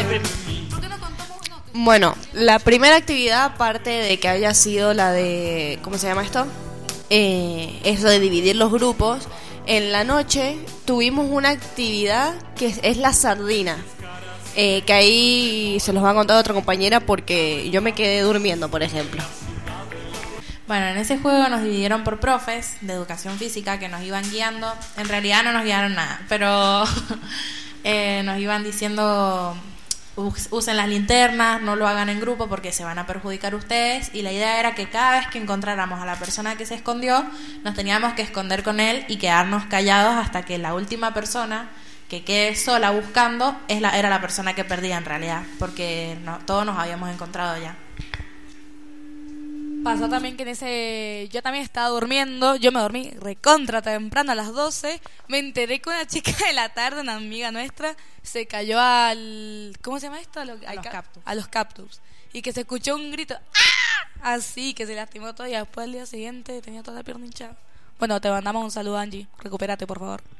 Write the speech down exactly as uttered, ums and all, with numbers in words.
¿Por qué no contamos una? Bueno, la primera actividad, aparte de que haya sido la de, ¿cómo se llama esto? Eh, eso de dividir los grupos. En la noche tuvimos una actividad que es, es la sardina. Eh, que ahí se los va a contar otra compañera porque yo me quedé durmiendo, por ejemplo. Bueno, en ese juego nos dividieron por profes de educación física que nos iban guiando. En realidad no nos guiaron nada, pero eh, nos iban diciendo usen las linternas, no lo hagan en grupo porque se van a perjudicar ustedes. Y la idea era que cada vez que encontráramos a la persona que se escondió, nos teníamos que esconder con él y quedarnos callados hasta que la última persona que quede sola buscando es la, era la persona que perdía en realidad, porque no, todos nos habíamos encontrado ya. Pasó también que en ese... Yo también estaba durmiendo. Yo me dormí recontra temprano a las doce. Me enteré que una chica de la tarde, una amiga nuestra, se cayó al... ¿Cómo se llama esto? A, lo, a los ca- cactus. A los cactus. Y que se escuchó un grito. ¡Ah! Así, que se lastimó todo. Y después al día siguiente tenía toda la pierna hinchada. Bueno, te mandamos un saludo, Angie. Recupérate, por favor.